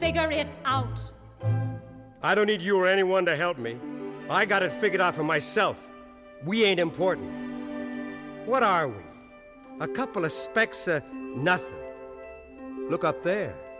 Figure it out. I don't need you or anyone to help me. I got it figured out for myself. We ain't important. What are we? A couple of specks of nothing. Look up there.